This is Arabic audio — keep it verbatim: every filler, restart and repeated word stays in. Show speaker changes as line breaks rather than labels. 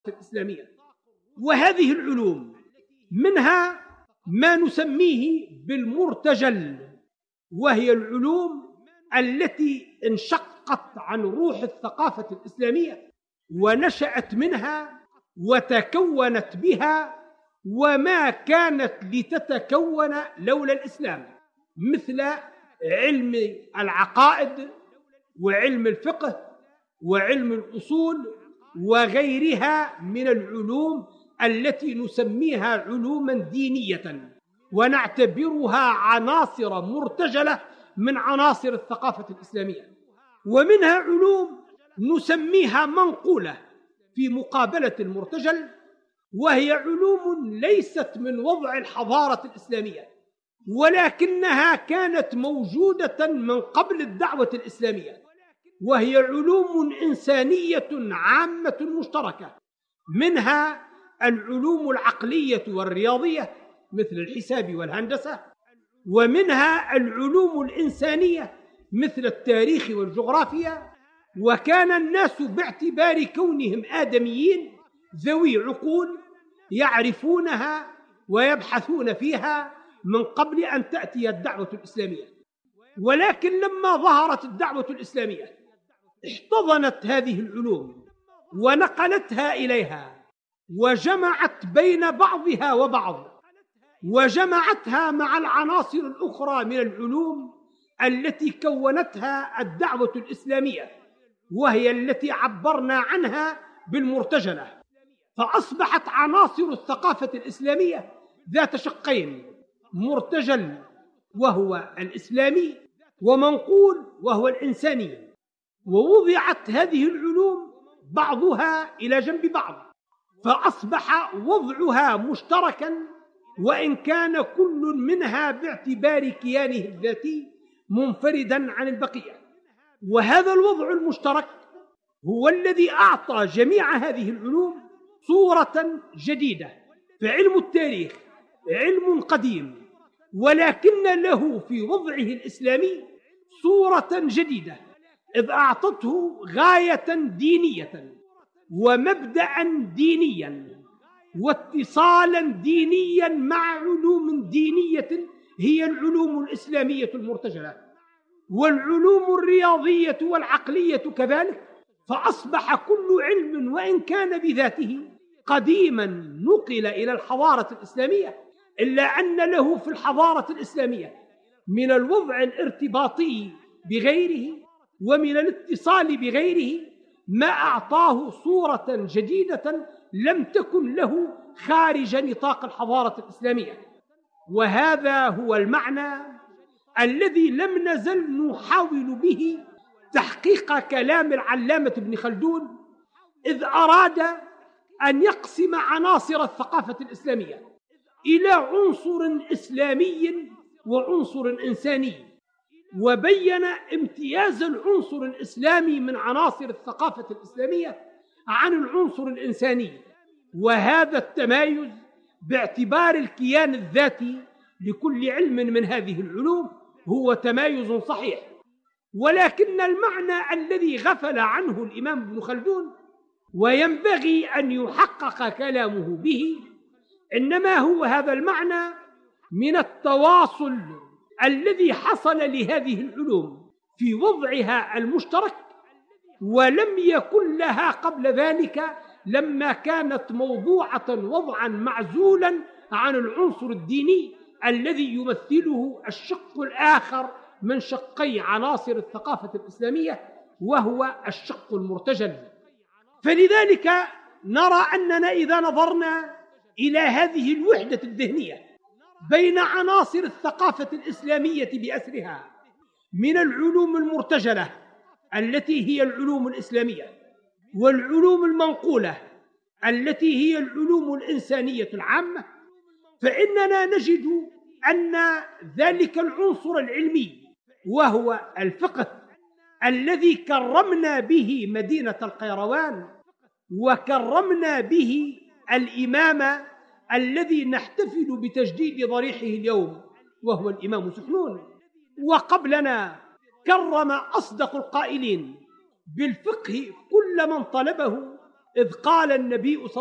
الإسلامية. وهذه العلوم منها ما نسميه بالمرتجل، وهي العلوم التي انشقت عن روح الثقافة الإسلامية ونشأت منها وتكونت بها وما كانت لتتكون لولا الإسلام، مثل علم العقائد وعلم الفقه وعلم الأصول وغيرها من العلوم التي نسميها علوما دينية ونعتبرها عناصر مرتجلة من عناصر الثقافة الإسلامية. ومنها علوم نسميها منقولة في مقابلة المرتجل، وهي علوم ليست من وضع الحضارة الإسلامية ولكنها كانت موجودة من قبل الدعوة الإسلامية، وهي علوم إنسانية عامة مشتركة، منها العلوم العقلية والرياضية مثل الحساب والهندسة، ومنها العلوم الإنسانية مثل التاريخ والجغرافيا. وكان الناس باعتبار كونهم آدميين ذوي عقول يعرفونها ويبحثون فيها من قبل أن تأتي الدعوة الإسلامية. ولكن لما ظهرت الدعوة الإسلامية احتضنت هذه العلوم ونقلتها إليها وجمعت بين بعضها وبعض، وجمعتها مع العناصر الأخرى من العلوم التي كونتها الدعوة الإسلامية، وهي التي عبرنا عنها بالمرتجلة. فأصبحت عناصر الثقافة الإسلامية ذات شقين: مرتجل وهو الإسلامي، ومنقول وهو الإنساني. ووضعت هذه العلوم بعضها إلى جنب بعض، فأصبح وضعها مشتركا، وإن كان كل منها باعتبار كيانه الذاتي منفردا عن البقية. وهذا الوضع المشترك هو الذي أعطى جميع هذه العلوم صورة جديدة. فعلم التاريخ علم قديم، ولكن له في وضعه الإسلامي صورة جديدة، إذ أعطته غاية دينية ومبدأ دينيا واتصالا دينيا مع علوم دينية هي العلوم الإسلامية المرتجلة، والعلوم الرياضية والعقلية كذلك. فأصبح كل علم وإن كان بذاته قديما نقل إلى الحضارة الإسلامية، إلا أن له في الحضارة الإسلامية من الوضع الارتباطي بغيره ومن الاتصال بغيره ما أعطاه صورة جديدة لم تكن له خارج نطاق الحضارة الإسلامية. وهذا هو المعنى الذي لم نزل نحاول به تحقيق كلام العلامة ابن خلدون، إذ أراد أن يقسم عناصر الثقافة الإسلامية إلى عنصر إسلامي وعنصر إنساني، وبين امتياز العنصر الإسلامي من عناصر الثقافة الإسلامية عن العنصر الإنساني. وهذا التمايز باعتبار الكيان الذاتي لكل علم من هذه العلوم هو تمايز صحيح، ولكن المعنى الذي غفل عنه الإمام ابن خلدون وينبغي أن يحقق كلامه به إنما هو هذا المعنى من التواصل الذي حصل لهذه العلوم في وضعها المشترك، ولم يكن لها قبل ذلك لما كانت موضوعة وضعا معزولا عن العنصر الديني الذي يمثله الشق الآخر من شقي عناصر الثقافة الإسلامية، وهو الشق المرتجل. فلذلك نرى أننا إذا نظرنا إلى هذه الوحدة الذهنية بين عناصر الثقافة الإسلامية بأسرها من العلوم المرتجلة التي هي العلوم الإسلامية، والعلوم المنقولة التي هي العلوم الإنسانية العامة، فإننا نجد أن ذلك العنصر العلمي وهو الفقه الذي كرمنا به مدينة القيروان وكرمنا به الإمام الذي نحتفل بتجديد ضريحه اليوم وهو الإمام سحنون، وقبلنا كرم أصدق القائلين بالفقه كل من طلبه إذ قال النبي صلى